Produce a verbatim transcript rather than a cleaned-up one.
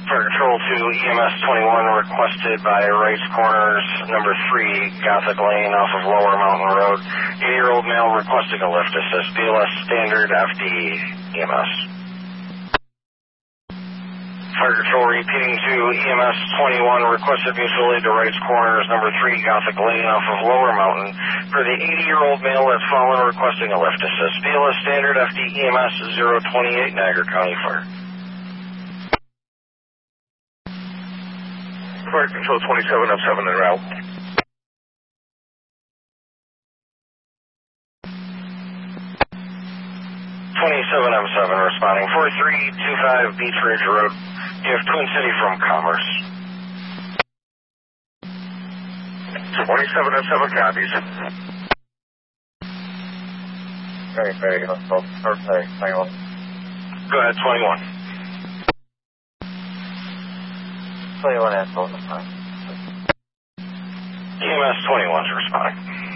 Fire Control to E M S twenty-one requested by Wrights Corners, number three, Gothic Lane off of Lower Mountain Road. eighty-year-old male requesting a lift assist. B L S standard F D E M S. Fire Control repeating to E M S twenty-one requested mutual aid to Wrights Corners, number three, Gothic Lane off of Lower Mountain. For the eighty-year-old male that's fallen requesting a lift assist. B L S standard F D E M S zero twenty-eight, Niagara County Fire. Fire Control twenty-seven F seven en route. twenty-seven M seven responding. four three two five Beach Ridge Road. You have Twin City from Commerce. twenty-seven M seven copies. Very, very good. Perfect. Hang on. Go ahead, twenty-one. twenty-one asshole. E M S twenty-one is responding.